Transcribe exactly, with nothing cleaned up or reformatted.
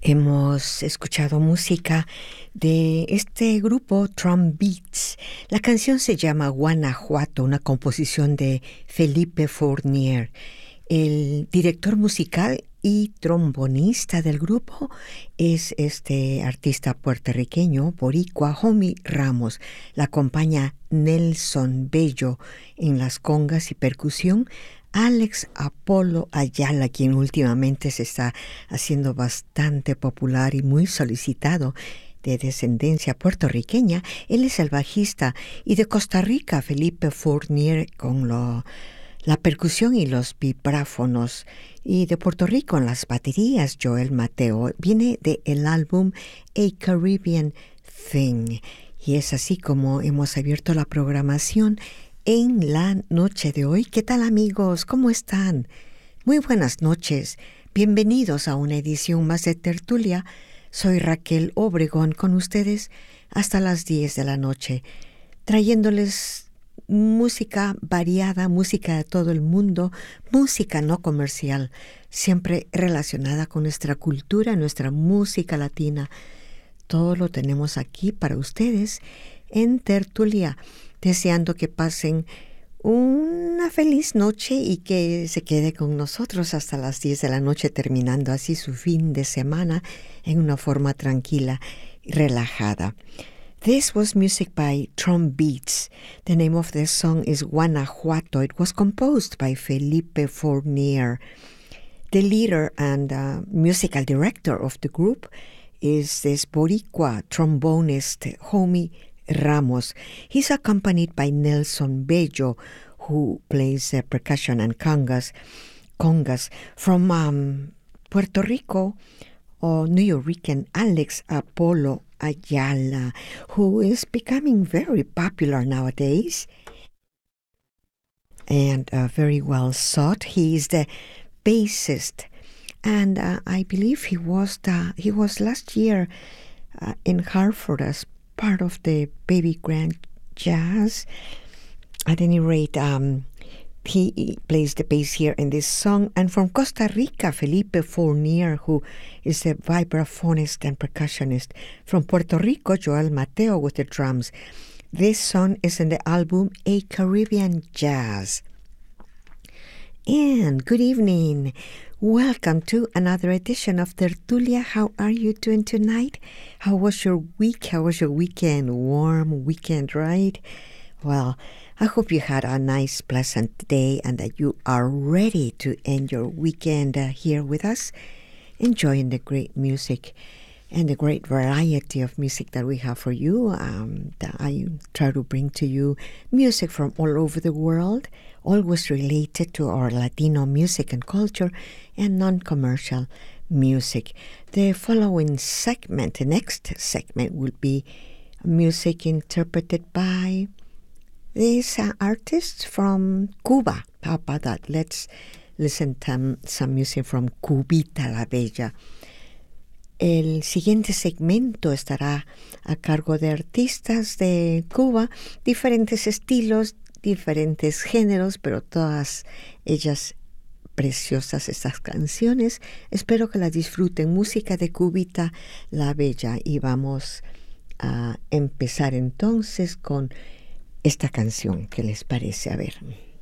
Hemos escuchado música de este grupo Drum Beats. La canción se llama Guanajuato, una composición de Felipe Fournier. El director musical y trombonista del grupo es este artista puertorriqueño, boricua, Homie Ramos. La acompaña Nelson Bello en las congas y percusión. Alex Apolo Ayala, quien últimamente se está haciendo bastante popular y muy solicitado, de descendencia puertorriqueña. Él es el bajista, y de Costa Rica, Felipe Fournier con lo, la percusión y los vibráfonos. Y de Puerto Rico en las baterías, Joel Mateo. Viene del álbum A Caribbean Thing. Y es así como hemos abierto la programación en la noche de hoy. ¿Qué tal, amigos? ¿Cómo están? Muy buenas noches. Bienvenidos a una edición más de Tertulia. Soy Raquel Obregón con ustedes hasta las diez de la noche, trayéndoles música variada, música de todo el mundo, música no comercial, siempre relacionada con nuestra cultura, nuestra música latina. Todo lo tenemos aquí para ustedes en Tertulia, deseando que pasen una feliz noche y que se quede con nosotros hasta las diez de la noche, terminando así su fin de semana en una forma tranquila y relajada. This was music by Drum Beats. The name of the song is Guanajuato. It was composed by Felipe Fournier. The leader and uh, musical director of the group is this Boricua trombonist, Homie Ramos. He's accompanied by Nelson Bello, who plays uh, percussion and congas. Congas from um, Puerto Rico, or New Yorican Alex Apolo Ayala, who is becoming very popular nowadays and uh, very well sought. He is the bassist, and uh, I believe he was the, he was last year uh, in Hartford as part of the Baby Grand Jazz. At any rate, um, he plays the bass here in this song. And from Costa Rica, Felipe Fournier, who is a vibraphonist and percussionist. From Puerto Rico, Joel Mateo with the drums. This song is in the album A Caribbean Jazz. And good evening. Welcome to another edition of Tertulia. How are you doing tonight? How was your week? How was your weekend? Warm weekend, right? Well, I hope you had a nice, pleasant day and that you are ready to end your weekend uh, here with us, enjoying the great music and the great variety of music that we have for you. Um, that I try to bring to you music from all over the world, always related to our Latino music and culture, and non-commercial music. The following segment, the next segment, will be music interpreted by these uh, artists from Cuba. How about that? Let's listen to some music from Cubita la Bella. El siguiente segmento estará a cargo de artistas de Cuba, diferentes estilos, diferentes géneros, pero todas ellas preciosas, estas canciones. Espero que las disfruten. Música de Cubita la Bella. Y vamos a empezar entonces con esta canción. ¿Qué les parece? A ver.